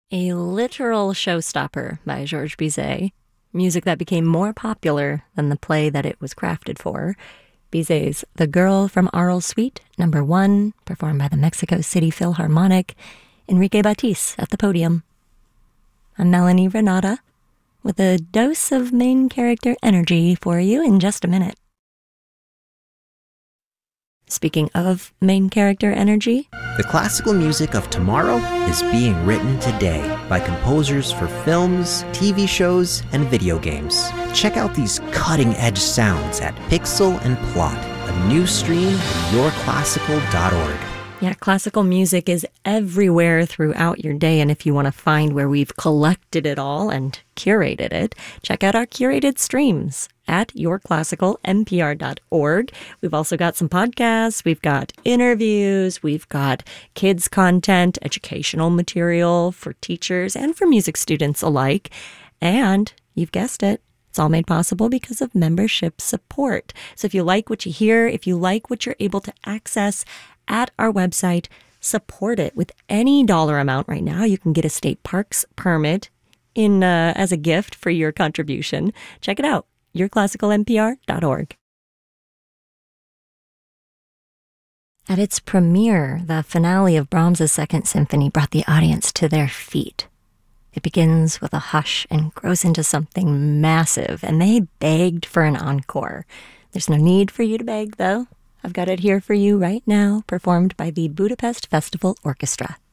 A literal showstopper by Georges Bizet, music that became more popular than the play that it was crafted for. Bizet's The Girl from Arles Suite, number 1, performed by the Mexico City Philharmonic, Enrique Batiste at the podium. I'm Melanie Renata, with a dose of main character energy for you in just a minute. Speaking of main character energy, the classical music of tomorrow is being written today by composers for films, TV shows, and video games. Check out these cutting-edge sounds at Pixel and Plot, a new stream at yourclassical.org. Yeah, classical music is everywhere throughout your day, and if you want to find where we've collected it all and curated it, check out our curated streams at yourclassicalnpr.org. We've also got some podcasts, we've got interviews, we've got kids content, educational material for teachers and for music students alike. And you've guessed it, it's all made possible because of membership support. So if you like what you hear, if you like what you're able to access at our website, support it with any dollar amount right now. You can get a state parks permit as a gift for your contribution. Check it out, yourclassicalnpr.org. At its premiere, the finale of Brahms's Second Symphony brought the audience to their feet. It begins with a hush and grows into something massive, and they begged for an encore. There's no need for you to beg, though. I've got it here for you right now, performed by the Budapest Festival Orchestra.